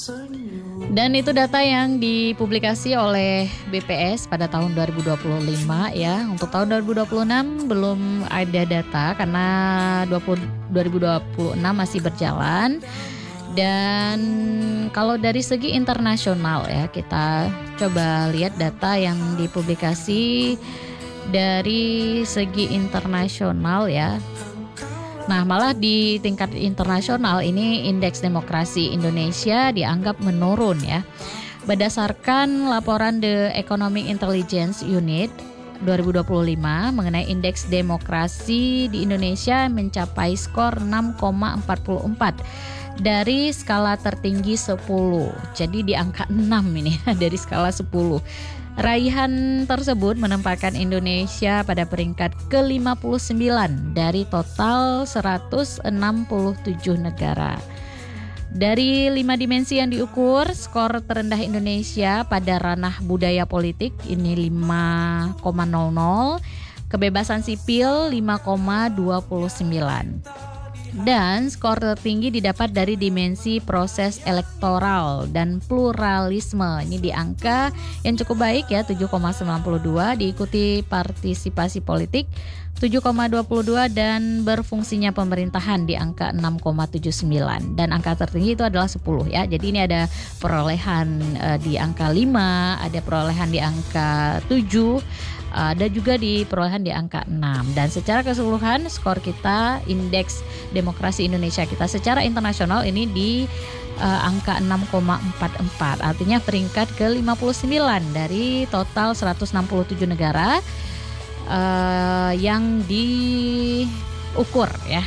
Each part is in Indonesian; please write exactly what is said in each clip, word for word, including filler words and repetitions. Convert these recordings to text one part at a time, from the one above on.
Dan itu data yang dipublikasi oleh B P S pada tahun dua ribu dua puluh lima ya. Untuk tahun dua ribu dua puluh enam belum ada data karena dua ribu dua puluh enam masih berjalan. Dan kalau dari segi internasional ya, kita coba lihat data yang dipublikasi dari segi internasional ya. Nah, malah di tingkat internasional ini indeks demokrasi Indonesia dianggap menurun ya. Berdasarkan laporan The Economic Intelligence Unit dua ribu dua puluh lima mengenai indeks demokrasi di Indonesia mencapai skor enam koma empat empat dari skala tertinggi sepuluh. Jadi di angka enam ini dari skala sepuluh. Raihan tersebut menempatkan Indonesia pada peringkat ke lima puluh sembilan dari total seratus enam puluh tujuh negara. Dari lima dimensi yang diukur, skor terendah Indonesia pada ranah budaya politik ini lima koma nol nol, kebebasan sipil lima koma dua sembilan. Dan skor tertinggi didapat dari dimensi proses elektoral dan pluralisme. Ini di angka yang cukup baik ya, tujuh koma sembilan dua, diikuti partisipasi politik tujuh koma dua dua dan berfungsinya pemerintahan di angka enam koma tujuh sembilan. Dan angka tertinggi itu adalah sepuluh ya. Jadi ini ada perolehan uh, di angka lima, ada perolehan di angka tujuh, ada juga di perolehan di angka enam. Dan secara keseluruhan skor kita, indeks demokrasi Indonesia kita secara internasional ini di uh, angka enam koma empat empat. Artinya peringkat ke lima puluh sembilan dari total seratus enam puluh tujuh negara uh, yang diukur ya.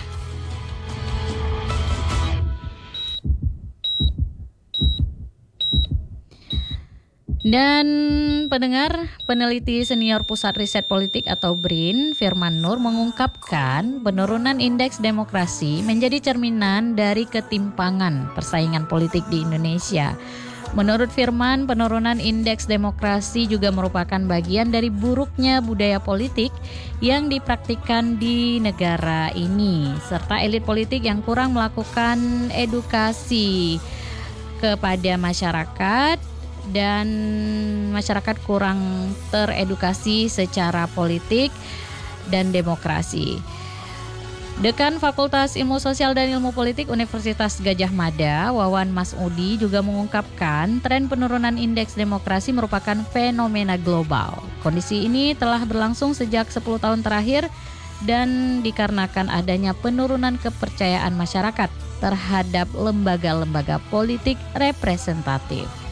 Dan pendengar, peneliti senior Pusat Riset Politik atau B R I N, Firman Nur mengungkapkan penurunan indeks demokrasi menjadi cerminan dari ketimpangan persaingan politik di Indonesia. Menurut Firman, penurunan indeks demokrasi juga merupakan bagian dari buruknya budaya politik yang dipraktikkan di negara ini, serta elit politik yang kurang melakukan edukasi kepada masyarakat dan masyarakat kurang teredukasi secara politik dan demokrasi. Dekan Fakultas Ilmu Sosial dan Ilmu Politik Universitas Gadjah Mada, Wawan Masudi juga mengungkapkan tren penurunan indeks demokrasi merupakan fenomena global. Kondisi ini telah berlangsung sejak sepuluh tahun terakhir dan dikarenakan adanya penurunan kepercayaan masyarakat terhadap lembaga-lembaga politik representatif.